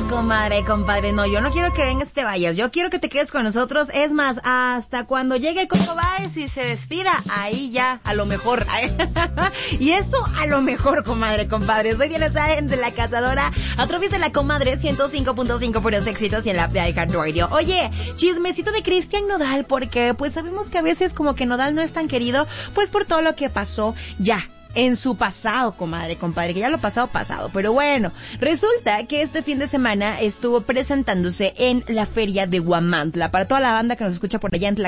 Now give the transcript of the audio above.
comadre, compadre. No, yo no quiero que vengas y te vayas. Yo quiero que te quedes con nosotros. Es más, hasta cuando llegue Coco Báez y se despida, ahí ya, a lo mejor. Y eso a lo mejor, comadre, compadre. Soy Diana Sáenz de La Cazadora, a través de La Comadre 105.5 puros éxitos y en la app de iHeartRadio. Oye, chismecito de Cristian Nodal, porque pues sabemos que a veces como que Nodal no es tan querido, pues por todo lo que pasó ya en su pasado, comadre, compadre, que ya lo pasado. Pero bueno, resulta que este fin de semana estuvo presentándose en la feria de Huamantla. Para toda la banda que nos escucha por allá en